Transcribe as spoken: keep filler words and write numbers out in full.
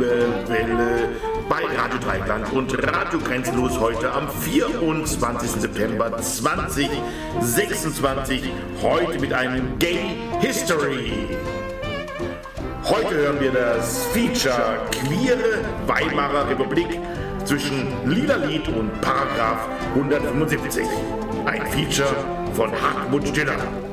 Liebe Welle bei Radio Dreieckland und Radio Grenzenlos heute am vierundzwanzigsten September zweitausendsechsundzwanzig, heute mit einem Gay History. Heute hören wir das Feature Queere Weimarer Republik zwischen Lila Lied und Paragraph hundertfünfundsiebzig. Ein Feature von Hartmut Stiller.